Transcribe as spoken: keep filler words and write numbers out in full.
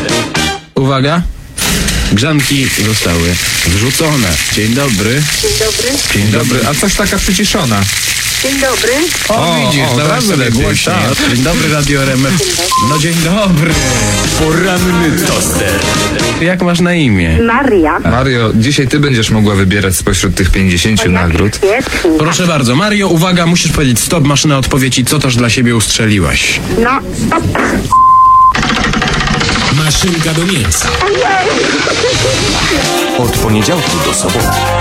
Uwaga. Grzanki zostały wrzucone. Dzień dobry. Dzień dobry. Dzień dobry. A coś taka przyciszona. Dzień dobry. O, O, widzisz, o, teraz teraz sobie lepiej, głośniej. tak. Dzień dobry, Radio R M F. No dzień dobry. Poranny toster. Jak masz na imię? Maria. Mario, dzisiaj ty będziesz mogła wybierać spośród tych pięćdziesięciu nagród. Świetnie. Proszę bardzo, Mario, uwaga, musisz powiedzieć stop, maszyna odpowiedzi, co też dla siebie ustrzeliłaś. No, stop. Maszynka do mięsa. Ojej. Od poniedziałku do soboty.